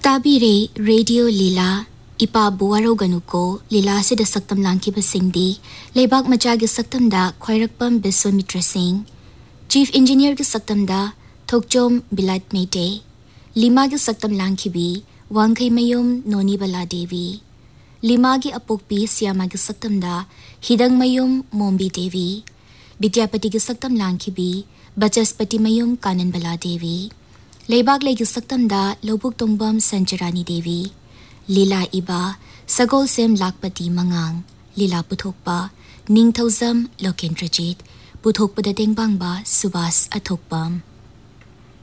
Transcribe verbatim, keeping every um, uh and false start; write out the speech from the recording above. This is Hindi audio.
ताबीरे रेडियो लीला इपा बुवारो गनुको लीला से द सक्तम लांकी बसिंगदी लेबाक मचा के सक्तम दा ख्वाइरकपम विश्वमित्र सिंह चीफ इंजीनियर के सक्तम दा थोकचोम बिलाट मेटे लिमा के सक्तम लांकी बी वांगखै मयुम नोनी बला देवी लिमा की अपोकपी सियामा के सक्तम दा हिदंग मयुम मोम्बी देवी विद्यापति के सक्तम लांकी बी बचस्पति मयुम कानन बला देवी लेबाक लेगी सक्तम दा लोबुक तोंगबम संचरानी देवी लीला इबा सगोल सेम लाखपति मंगांग लीला पुथोकपा निंगथौजम लोकेंद्रजीत पुथोकपदा तेंगबांगबा सुभाष अथोकपम